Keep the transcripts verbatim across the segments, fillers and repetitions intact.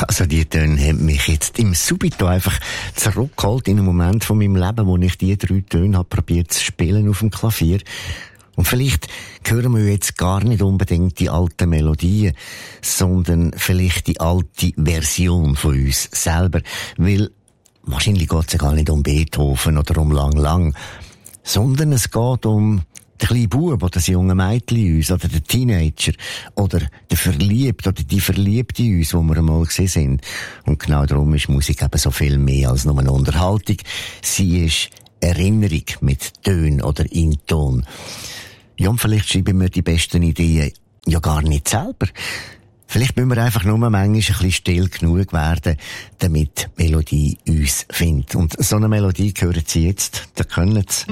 Also die Töne haben mich jetzt im Subito einfach zurückgeholt in einem Moment von meinem Leben, wo ich die drei Töne habe probiert zu spielen auf dem Klavier. Und vielleicht hören wir jetzt gar nicht unbedingt die alten Melodien, sondern vielleicht die alte Version von uns selber. Weil wahrscheinlich geht es ja gar nicht um Beethoven oder um Lang Lang, sondern es geht um den kleinen Bub oder das junge Mädchen in uns oder den Teenager oder der Verliebte oder die Verliebte in uns, wo wir einmal gesehen sind. Und genau darum ist Musik eben so viel mehr als nur eine Unterhaltung. Sie ist Erinnerung mit Tönen oder in Ton. Ja, und vielleicht schreiben wir die besten Ideen ja gar nicht selber. Vielleicht müssen wir einfach nur manchmal ein bisschen still genug werden, damit die Melodie uns findet. Und so eine Melodie hören Sie jetzt, da können Sie.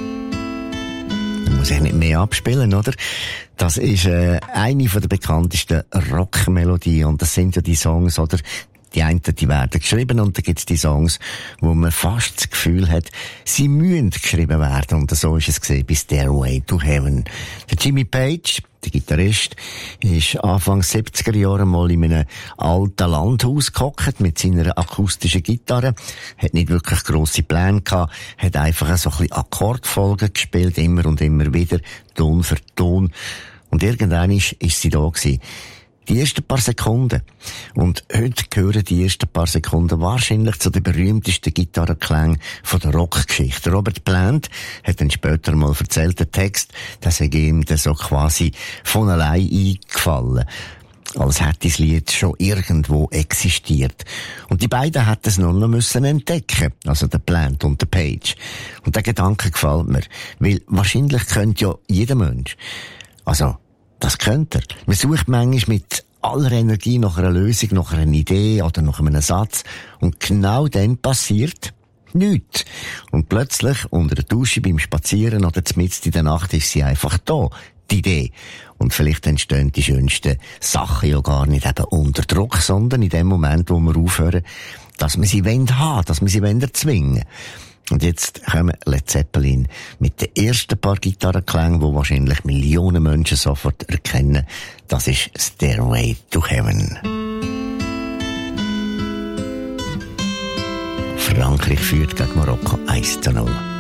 Da muss ich nicht mehr abspielen, oder? Das ist äh, eine von der bekanntesten Rockmelodien. Und das sind ja die Songs, oder? Die einen, die werden geschrieben und dann gibt's die Songs, wo man fast das Gefühl hat, sie müssen geschrieben werden. Und so ist es gesehen bei Stairway to Heaven. Der Jimmy Page, der Gitarrist, ist Anfang siebziger Jahre mal in einem alten Landhaus gehockt mit seiner akustischen Gitarre. Hat nicht wirklich grosse Pläne gehabt, hat einfach so ein bisschen Akkordfolgen gespielt, immer und immer wieder, Ton für Ton. Und irgendwann ist, ist sie da gewesen. Die ersten paar Sekunden. Und heute gehören die ersten paar Sekunden wahrscheinlich zu den berühmtesten Gitarrenklängen von der Rockgeschichte. Robert Plant hat dann später mal erzählt, der Text, dass er ihm dann so quasi von allein eingefallen. Als hätte das Lied schon irgendwo existiert. Und die beiden hätten es nur noch müssen entdecken. Also der Plant und der Page. Und der Gedanke gefällt mir. Weil wahrscheinlich könnte ja jeder Mensch. Also, das könnte er. Man sucht manchmal mit aller Energie nach einer Lösung, nach einer Idee oder nach einem Satz. Und genau dann passiert nichts. Und plötzlich, unter der Dusche, beim Spazieren oder mitten in der Nacht, ist sie einfach da. Die Idee. Und vielleicht entstehen die schönsten Sachen ja gar nicht eben unter Druck, sondern in dem Moment, wo wir aufhören, dass wir sie haben wollen, dass wir sie erzwingen wollen. Und jetzt kommen Led Zeppelin mit den ersten paar Gitarrenklängen, die wahrscheinlich Millionen Menschen sofort erkennen. Das ist Stairway to Heaven. Frankreich führt gegen Marokko eins zu null.